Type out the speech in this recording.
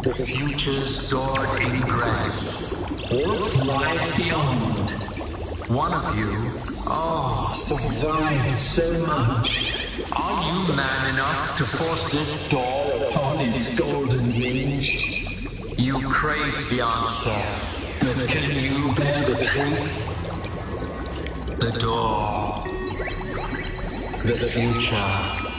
The future's door'd ingress. What lies beyond? One of you, survived so much. Are you man enough to force this door upon its golden hinge? You crave the answer, but can you bear the truth? The door. The future.